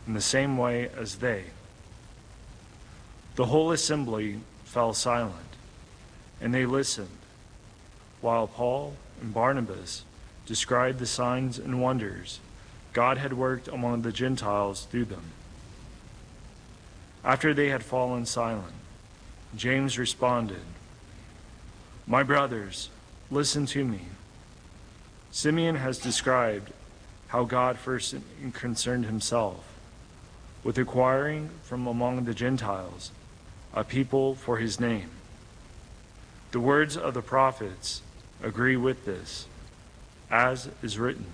in the same way as they. The whole assembly fell silent, and they listened, while Paul and Barnabas described the signs and wonders God had worked among the Gentiles through them. After they had fallen silent, James responded, "My brothers, listen to me. Simeon has described how God first concerned himself with acquiring from among the Gentiles a people for his name. The words of the prophets agree with this, as is written,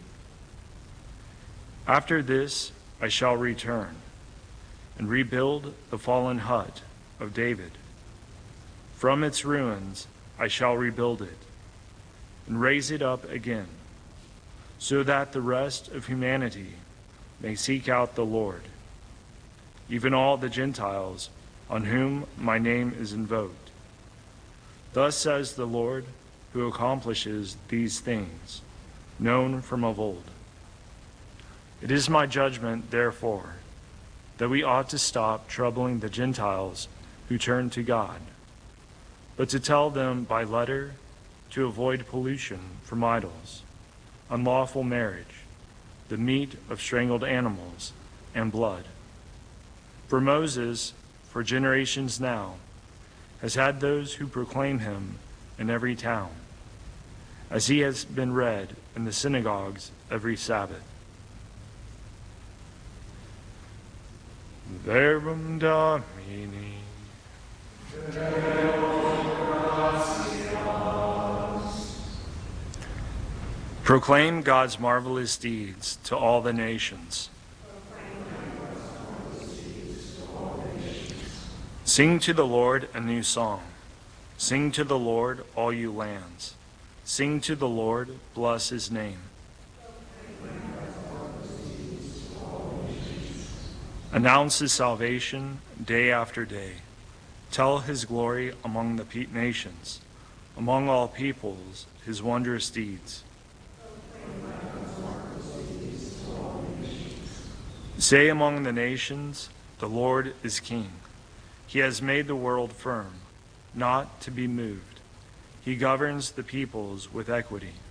'After this I shall return and rebuild the fallen hut of David. From its ruins I shall rebuild it and raise it up again, so that the rest of humanity may seek out the Lord, even all the Gentiles on whom my name is invoked. Thus says the Lord, who accomplishes these things, known from of old. It is my judgment, therefore, that we ought to stop troubling the Gentiles who turn to God, but to tell them by letter to avoid pollution from idols, unlawful marriage, the meat of strangled animals, and blood. For Moses, for generations now, has had those who proclaim him in every town, as he has been read in the synagogues every Sabbath. Verbum Domini. Proclaim God's marvelous deeds to all the nations. Sing to the Lord a new song. Sing to the Lord, all you lands. Sing to the Lord, bless his name. Announce his salvation day after day. Tell his glory among the nations, among all peoples, his wondrous deeds. Say among the nations, the Lord is king. He has made the world firm, not to be moved. He governs the peoples with equity.